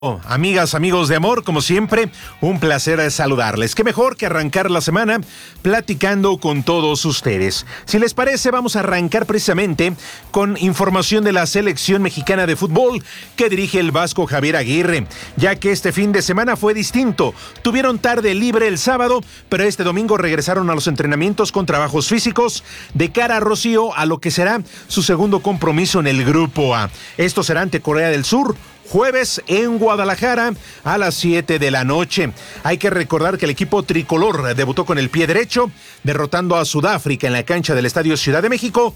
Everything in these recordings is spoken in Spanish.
Amigas, amigos de amor, como siempre, un placer saludarles. Qué mejor que arrancar la semana platicando con todos ustedes. Si les parece, vamos a arrancar precisamente con información de la selección mexicana de fútbol que dirige el vasco Javier Aguirre, ya que este fin de semana fue distinto. Tuvieron tarde libre el sábado, pero este domingo regresaron a los entrenamientos con trabajos físicos de cara a Rocío a lo que será su segundo compromiso en el Grupo A. Esto será ante Corea del Sur, jueves en Guadalajara a las 7 de la noche. Hay que recordar que el equipo tricolor debutó con el pie derecho, derrotando a Sudáfrica en la cancha del Estadio Ciudad de México,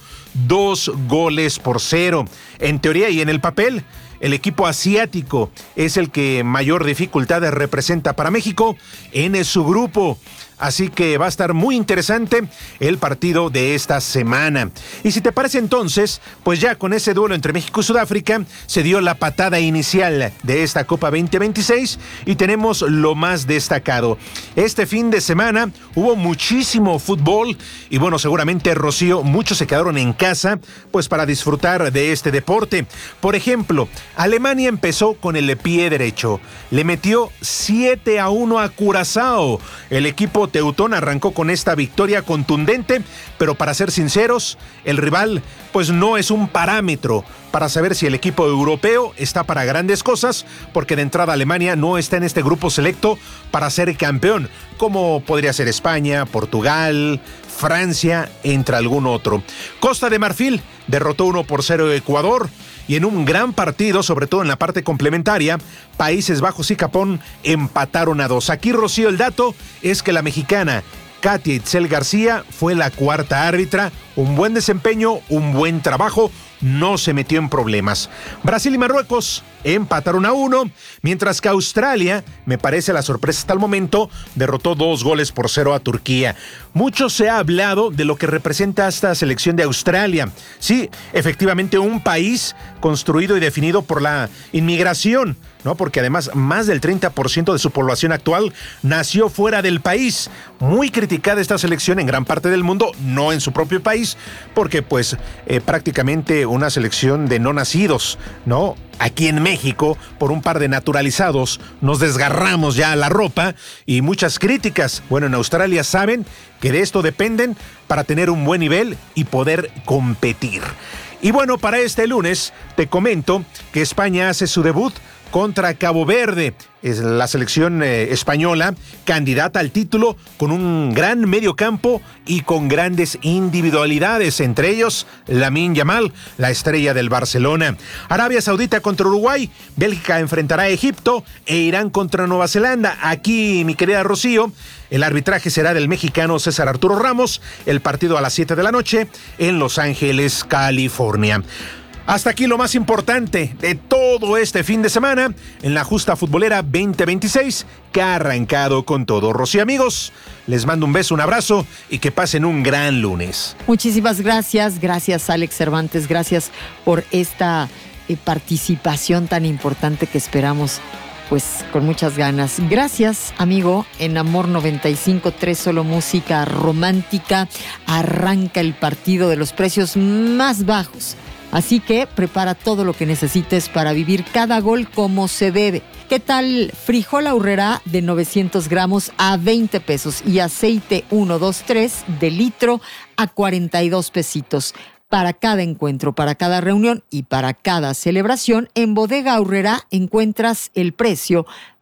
2-0. En teoría y en el papel, el equipo asiático es el que mayor dificultad representa para México en su grupo. Así que va a estar muy interesante el partido de esta semana. Y si te parece entonces, pues ya con ese duelo entre México y Sudáfrica se dio la patada inicial de esta Copa 2026 y tenemos lo más destacado. Este fin de semana hubo muchísimo fútbol y bueno, seguramente Rocío, muchos se quedaron en casa pues para disfrutar de este deporte. Por ejemplo, Alemania empezó con el pie derecho, le metió 7-1 a Curazao. El equipo teutón arrancó con esta victoria contundente, pero para ser sinceros, el rival pues no es un parámetro para saber si el equipo europeo está para grandes cosas, porque de entrada Alemania no está en este grupo selecto para ser campeón, como podría ser España, Portugal, Francia, entre algún otro. Costa de Marfil derrotó 1-0 a Ecuador. Y en un gran partido, sobre todo en la parte complementaria, Países Bajos y Japón empataron a 2. Aquí, Rocío, el dato es que la mexicana Katia Itzel García fue la cuarta árbitra. Un buen desempeño, un buen trabajo, no se metió en problemas. Brasil y Marruecos empataron a 1, mientras que Australia, me parece la sorpresa hasta el momento, derrotó 2-0 a Turquía. Mucho se ha hablado de lo que representa esta selección de Australia. Sí, efectivamente un país construido y definido por la inmigración, ¿no? Porque además más del 30% de su población actual nació fuera del país. Muy criticada esta selección en gran parte del mundo, no en su propio país, porque pues prácticamente una selección de no nacidos, ¿no? Aquí en México, por un par de naturalizados, nos desgarramos ya la ropa y muchas críticas. Bueno, en Australia saben que de esto dependen para tener un buen nivel y poder competir. Y bueno, para este lunes te comento que España hace su debut contra Cabo Verde. Es la selección española, candidata al título, con un gran mediocampo y con grandes individualidades, entre ellos Lamine Yamal, la estrella del Barcelona. Arabia Saudita contra Uruguay, Bélgica enfrentará a Egipto e Irán contra Nueva Zelanda. Aquí, mi querida Rocío, el arbitraje será del mexicano César Arturo Ramos, el partido a las 7 de la noche en Los Ángeles, California. Hasta aquí lo más importante de todo este fin de semana en la Justa Futbolera 2026 que ha arrancado con todo. Rocío, amigos, les mando un beso, un abrazo y que pasen un gran lunes. Muchísimas gracias, Alex Cervantes, gracias por esta participación tan importante que esperamos pues con muchas ganas. Gracias, amigo. En Amor 95.3, solo música romántica, arranca el partido de los precios más bajos. Así que prepara todo lo que necesites para vivir cada gol como se debe. ¿Qué tal? Frijol Aurrerá de 900 gramos a 20 pesos y aceite 123 de litro a 42 pesitos. Para cada encuentro, para cada reunión y para cada celebración, en Bodega Aurrerá encuentras el precio